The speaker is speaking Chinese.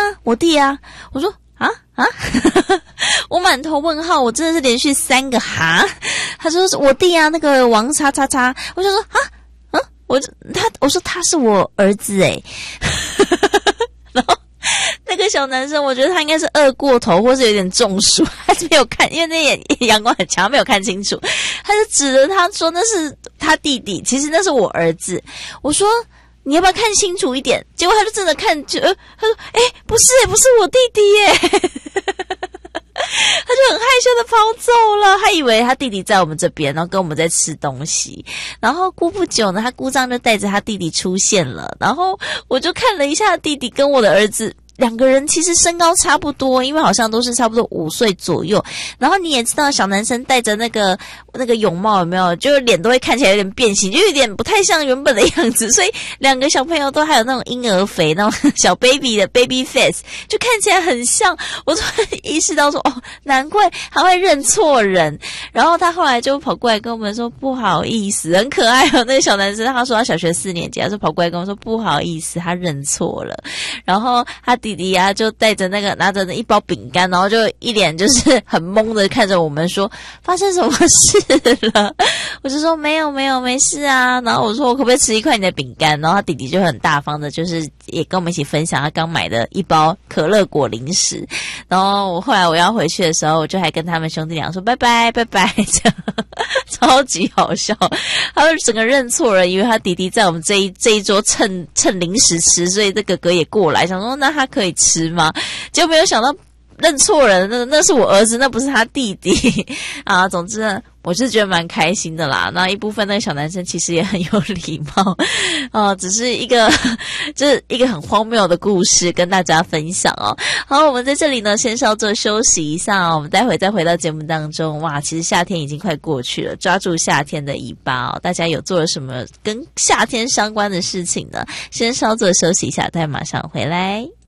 我弟啊。我说我满头问号，我真的是连续3个哈。他说我弟啊，那个王叉叉叉。我就说我说他是我儿子诶。然后那个小男生，我觉得他应该是饿过头，或是有点中暑，还是没有看，因为那阳光很强，没有看清楚。他就指着他说那是他弟弟，其实那是我儿子。我说你要不要看清楚一点？结果他就真的看，他说不是我弟弟耶。他就很害羞的跑走了，他以为他弟弟在我们这边，然后跟我们在吃东西。然后过不久呢，他姑丈就带着他弟弟出现了，然后我就看了一下弟弟跟我的儿子。2个人其实身高差不多，因为好像都是差不多5岁左右。然后你也知道，小男生戴着那个泳帽有没有？就是脸都会看起来有点变形，就有点不太像原本的样子。所以2个小朋友都还有那种婴儿肥，那种小 baby 的 baby face， 就看起来很像。我突然意识到说，难怪他会认错人。然后他后来就跑过来跟我们说不好意思，很可爱哦。那个小男生他说他小学4年级，他就跑过来跟我说不好意思，他认错了。然后他弟弟啊就带着那个拿着一包饼干，然后就一脸就是很懵的看着我们说发生什么事了。我就说没有没事啊。然后我说我可不可以吃一块你的饼干？然后他弟弟就很大方的就是也跟我们一起分享他刚买的一包可乐果零食。然后后来我要回去的时候，我就还跟他们兄弟俩说拜拜拜拜，这样超级好笑。他就整个认错了，以为他弟弟在我们这一桌蹭零食吃，所以这哥哥也过来想说那他可以吃吗？结果没有想到认错人，那是我儿子，那不是他弟弟啊。总之呢，我是觉得蛮开心的啦。那一部分那个小男生其实也很有礼貌只是就是一个很荒谬的故事跟大家分享哦。好，我们在这里呢先稍作休息一下我们待会再回到节目当中。哇，其实夏天已经快过去了，抓住夏天的尾巴大家有做了什么跟夏天相关的事情呢？先稍作休息一下，待马上回来。